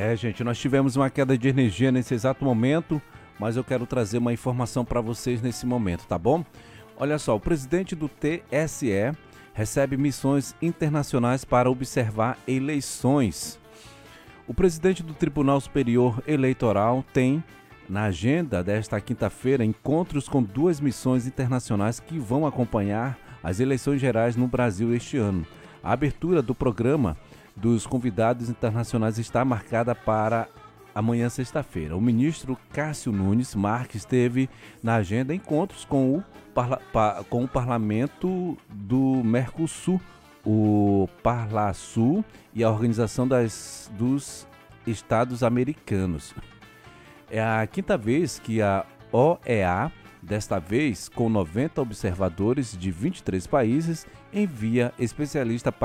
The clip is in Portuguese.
Gente, nós tivemos uma queda de energia nesse exato momento, mas eu quero trazer uma informação para vocês nesse momento, tá bom? Olha só, o presidente do TSE recebe missões internacionais para observar eleições. O presidente do Tribunal Superior Eleitoral tem, na agenda desta quinta-feira, encontros com 2 missões internacionais que vão acompanhar as eleições gerais no Brasil este ano. A abertura do programa dos convidados internacionais está marcada para amanhã, sexta-feira. O ministro Cássio Nunes Marques teve na agenda encontros com o parlamento do Mercosul, o Parlasul e a Organização dos Estados Americanos. É a quinta vez que a OEA, desta vez com 90 observadores de 23 países, envia especialista para